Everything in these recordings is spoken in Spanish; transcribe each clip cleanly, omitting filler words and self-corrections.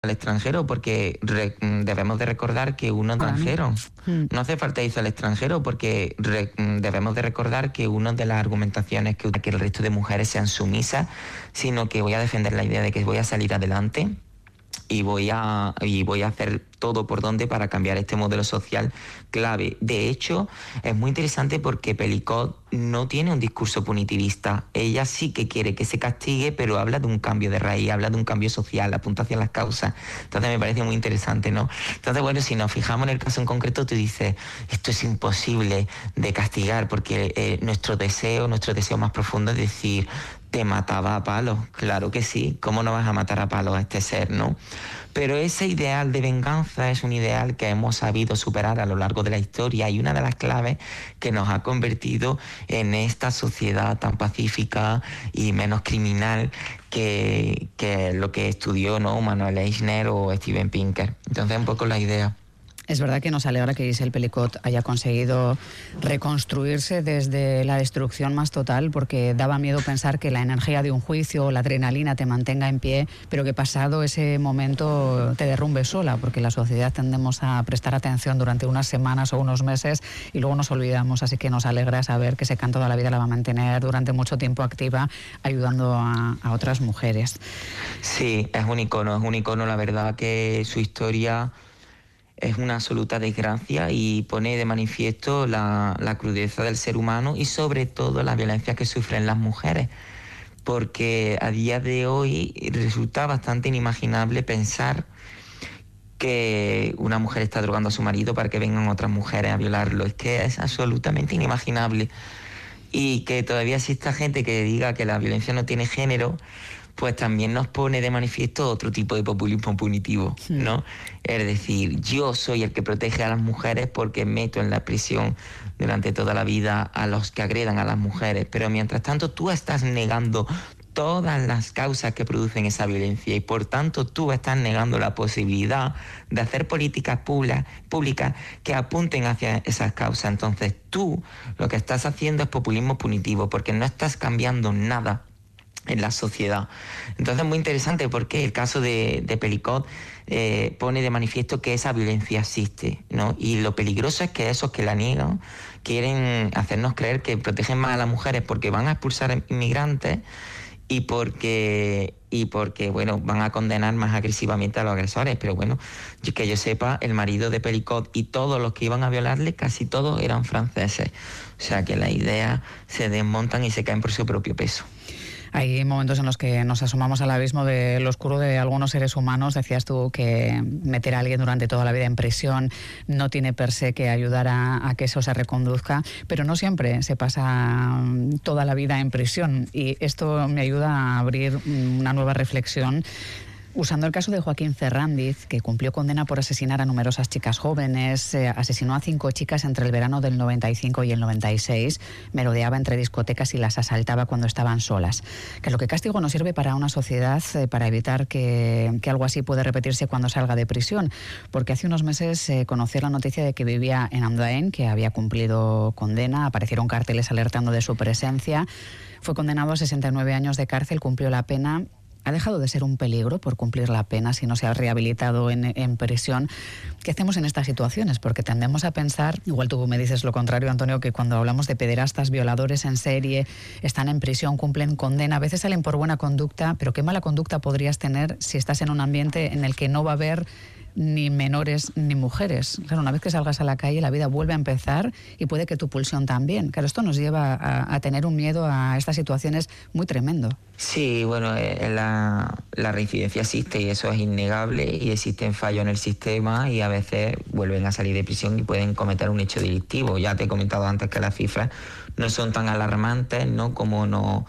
al extranjero porque debemos de recordar que uno es extranjero. No hace falta irse al extranjero porque debemos de recordar que una de las argumentaciones que el resto de mujeres sean sumisas, sino que voy a defender la idea de que voy a salir adelante y voy a hacer todo por donde para cambiar este modelo social clave. De hecho, es muy interesante porque Pelicot no tiene un discurso punitivista. Ella sí que quiere que se castigue, pero habla de un cambio de raíz, habla de un cambio social, apunta hacia las causas. Entonces me parece muy interesante, ¿no? Entonces, bueno, si nos fijamos en el caso en concreto, tú dices, esto es imposible de castigar porque nuestro deseo más profundo es decir, te mataba a palos. Claro que sí, ¿cómo no vas a matar a palos a este ser, no? Pero ese ideal de venganza es un ideal que hemos sabido superar a lo largo de la historia y una de las claves que nos ha convertido en esta sociedad tan pacífica y menos criminal que lo que estudió, ¿no?, Manuel Eichner o Steven Pinker. Entonces, un poco la idea. Es verdad que nos alegra que Gisèle Pelicot haya conseguido reconstruirse desde la destrucción más total, porque daba miedo pensar que la energía de un juicio o la adrenalina te mantenga en pie, pero que pasado ese momento te derrumbe sola, porque la sociedad tendemos a prestar atención durante unas semanas o unos meses y luego nos olvidamos. Así que nos alegra saber que Secán toda la vida la va a mantener durante mucho tiempo activa, ayudando a otras mujeres. Sí, es un icono, la verdad que su historia es una absoluta desgracia y pone de manifiesto la crudeza del ser humano y sobre todo la violencia que sufren las mujeres, porque a día de hoy resulta bastante inimaginable pensar que una mujer está drogando a su marido para que vengan otras mujeres a violarlo. Es que es absolutamente inimaginable. Y que todavía exista gente que diga que la violencia no tiene género, pues también nos pone de manifiesto otro tipo de populismo punitivo, ¿no? Es decir, yo soy el que protege a las mujeres porque meto en la prisión durante toda la vida a los que agredan a las mujeres, pero mientras tanto tú estás negando todas las causas que producen esa violencia y por tanto tú estás negando la posibilidad de hacer políticas públicas que apunten hacia esas causas. Entonces tú lo que estás haciendo es populismo punitivo porque no estás cambiando nada en la sociedad. Entonces es muy interesante porque el caso de Pelicot pone de manifiesto que esa violencia existe, ¿no? Y lo peligroso es que esos que la niegan quieren hacernos creer que protegen más a las mujeres porque van a expulsar inmigrantes y porque bueno, van a condenar más agresivamente a los agresores. Pero bueno, que yo sepa, el marido de Pelicot y todos los que iban a violarle, casi todos eran franceses. O sea que las ideas se desmontan y se caen por su propio peso. Hay momentos en los que nos asomamos al abismo de lo oscuro de algunos seres humanos. Decías tú que meter a alguien durante toda la vida en prisión no tiene per se que ayudar a que eso se reconduzca, pero no siempre se pasa toda la vida en prisión y esto me ayuda a abrir una nueva reflexión. Usando el caso de Joaquín Ferrandiz, que cumplió condena por asesinar a numerosas chicas jóvenes, asesinó a 5 chicas entre el verano del 95 y el 96, merodeaba entre discotecas y las asaltaba cuando estaban solas. Que lo que castigo no sirve para una sociedad para evitar que algo así pueda repetirse cuando salga de prisión, porque hace unos meses conoció la noticia de que vivía en Andoain, que había cumplido condena, aparecieron carteles alertando de su presencia, fue condenado a 69 años de cárcel, cumplió la pena. Ha dejado de ser un peligro por cumplir la pena si no se ha rehabilitado en prisión. ¿Qué hacemos en estas situaciones? Porque tendemos a pensar, igual tú me dices lo contrario, Antonio, que cuando hablamos de pederastas, violadores en serie, están en prisión, cumplen condena, a veces salen por buena conducta, pero ¿qué mala conducta podrías tener si estás en un ambiente en el que no va a haber ni menores ni mujeres? Claro, una vez que salgas a la calle, la vida vuelve a empezar y puede que tu pulsión también. Claro, esto nos lleva a tener un miedo a estas situaciones muy tremendo. Sí, bueno, la reincidencia existe y eso es innegable y existen fallos en el sistema y a veces vuelven a salir de prisión y pueden cometer un hecho delictivo. Ya te he comentado antes que las cifras no son tan alarmantes, ¿no?, como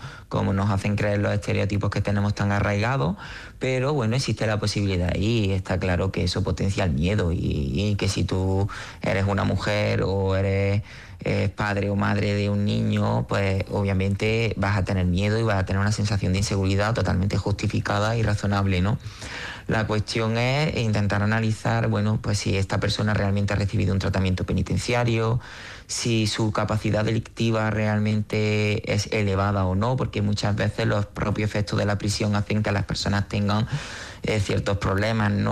nos hacen creer los estereotipos que tenemos tan arraigados, pero bueno, existe la posibilidad y está claro que eso potencia el miedo y que si tú eres una mujer o eres padre o madre de un niño, pues obviamente vas a tener miedo y vas a tener una sensación de inseguridad totalmente justificada y razonable, ¿no? La cuestión es intentar analizar, bueno, pues si esta persona realmente ha recibido un tratamiento penitenciario, si su capacidad delictiva realmente es elevada o no, porque muchas veces los propios efectos de la prisión hacen que las personas tengan ciertos problemas, ¿no?